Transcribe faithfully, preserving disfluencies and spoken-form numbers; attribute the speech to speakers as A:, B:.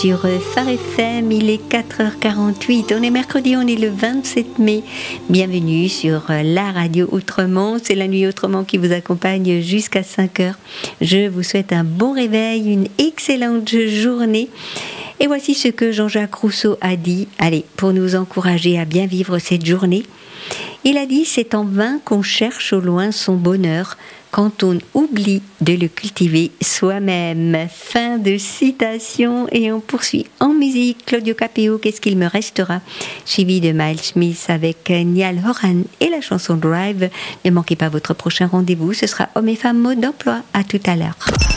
A: Sur Phare F M, il est quatre heures quarante-huit. On est mercredi, on est le vingt-sept mai. Bienvenue sur la radio Autrement. C'est la nuit Autrement qui vous accompagne jusqu'à cinq heures. Je vous souhaite un bon réveil, une excellente journée. Et voici ce que Jean-Jacques Rousseau a dit. Allez, pour nous encourager à bien vivre cette journée. Il a dit: c'est en vain qu'on cherche au loin son bonheur quand on oublie de le cultiver soi-même. Fin de citation. Et on poursuit en musique. Claudio Capéo, Qu'est-ce qu'il me restera, suivi de Miles Smith avec Niall Horan et la chanson Drive. Ne manquez pas votre prochain rendez-vous, ce sera Hommes et femmes mode d'emploi. À tout à l'heure.